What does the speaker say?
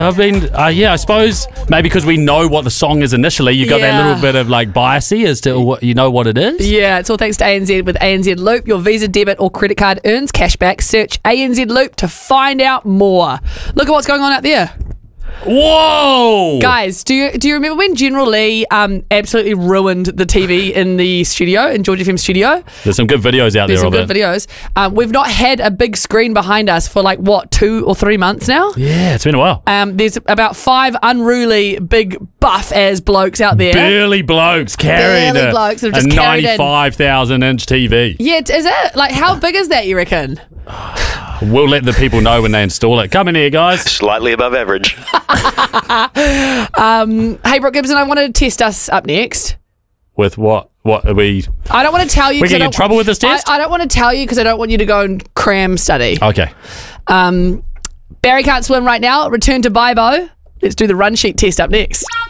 I've been, I suppose maybe because we know what the song is initially, you got that little bit of like biasy as to what you know what it is. Yeah, it's all thanks to ANZ. With ANZ Loop, your Visa, debit or credit card earns cashback. Search ANZ Loop to find out more. Look at what's going on out there. Whoa! Guys, do you remember when General Lee absolutely ruined the TV in the studio, in George FM studio? There's some good videos out there of it. There's some good videos. We've not had a big screen behind us for like, what, 2 or 3 months now? Yeah, it's been a while. There's about 5 unruly, big, buff-as blokes out there. Barely blokes carrying Barely blokes that have a just carried in. 95,000-inch TV. Yeah, is it? Like, how big is that, you reckon? We'll let the people know when they install it. Come in here, guys. Slightly above average. Hey, Brooke Gibson, I wanted to test us up next. With what? What are we? I don't want to tell you. We getting in trouble with this test? I don't want to tell you because I don't want you to go and cram study. Okay. Barry can't swim right now. Return to Bibo. Let's do the run sheet test up next.